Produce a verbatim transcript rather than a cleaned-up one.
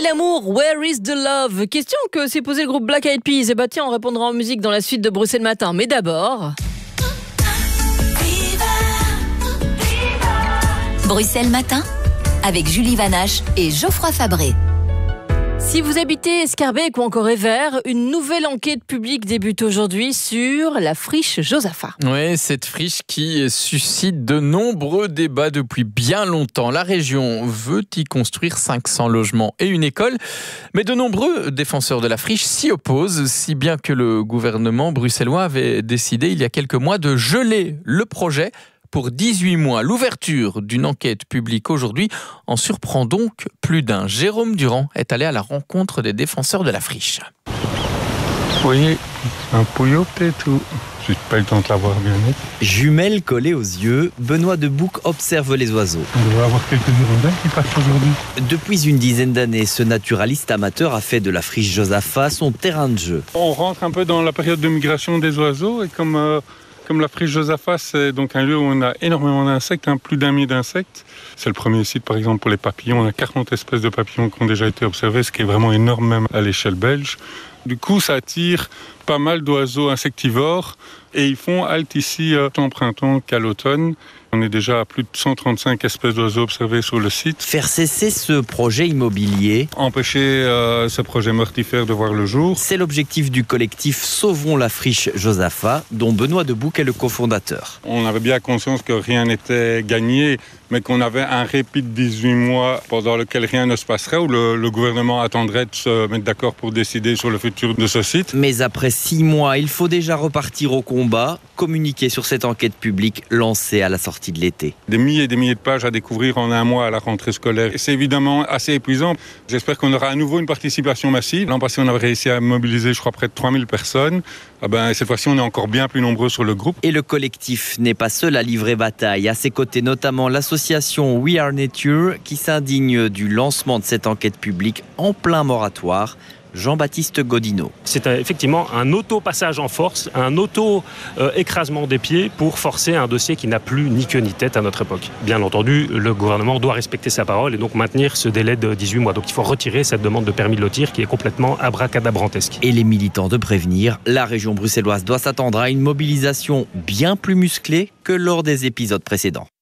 l'amour, where is the love? Question que s'est posé le groupe Black Eyed Peas. Et bah tiens, on répondra en musique dans la suite de Bruxelles Matin. Mais d'abord... Bruxelles Matin, avec Julie Vanache et Geoffroy Fabré. Si vous habitez Escarbec ou encore Evere, une nouvelle enquête publique débute aujourd'hui sur la friche Josaphat. Oui, cette friche qui suscite de nombreux débats depuis bien longtemps. La région veut y construire cinq cents logements et une école, mais de nombreux défenseurs de la friche s'y opposent, si bien que le gouvernement bruxellois avait décidé il y a quelques mois de geler le projet pour dix-huit mois. L'ouverture d'une enquête publique aujourd'hui en surprend donc plus d'un. Jérôme Durand est allé à la rencontre des défenseurs de la friche. Vous voyez, un pouillot peut-être ou... J'ai pas eu le temps de la voir bien net. Jumelles collées aux yeux, Benoît de Bouc observe les oiseaux. On devrait avoir quelques hirondelles qui passent aujourd'hui. Depuis une dizaine d'années, ce naturaliste amateur a fait de la friche Josaphat son terrain de jeu. On rentre un peu dans la période de migration des oiseaux et comme... Euh... Comme la friche Josaphat, c'est donc un lieu où on a énormément d'insectes, hein, plus d'un millier d'insectes. C'est le premier site, par exemple, pour les papillons. On a quarante espèces de papillons qui ont déjà été observées, ce qui est vraiment énorme même à l'échelle belge. Du coup, ça attire pas mal d'oiseaux insectivores et ils font halte ici euh, tant au printemps qu'à l'automne. On est déjà à plus de cent trente-cinq espèces d'oiseaux observées sur le site. Faire cesser ce projet immobilier, empêcher euh, ce projet mortifère de voir le jour. C'est l'objectif du collectif Sauvons la friche Josaphat, dont Benoît de Bouc est le cofondateur. On avait bien conscience que rien n'était gagné, mais qu'on avait un répit de dix-huit mois pendant lequel rien ne se passerait, où le, le gouvernement attendrait de se mettre d'accord pour décider sur le futur de ce site. Mais après six mois, il faut déjà repartir au combat, communiquer sur cette enquête publique lancée à la sortie de l'été. Des milliers et des milliers de pages à découvrir en un mois à la rentrée scolaire. C'est évidemment assez épuisant. J'espère qu'on aura à nouveau une participation massive. L'an passé, on avait réussi à mobiliser, je crois, près de trois mille personnes. Ah ben, cette fois-ci, on est encore bien plus nombreux sur le groupe. Et le collectif n'est pas seul à livrer bataille. À ses côtés, notamment l'association We Are Nature, qui s'indigne du lancement de cette enquête publique en plein moratoire. Jean-Baptiste Godineau. C'est effectivement un auto-passage en force, un auto-écrasement des pieds pour forcer un dossier qui n'a plus ni queue ni tête à notre époque. Bien entendu, le gouvernement doit respecter sa parole et donc maintenir ce délai de dix-huit mois. Donc il faut retirer cette demande de permis de lotir qui est complètement abracadabrantesque. Et les militants de prévenir, la région bruxelloise doit s'attendre à une mobilisation bien plus musclée que lors des épisodes précédents.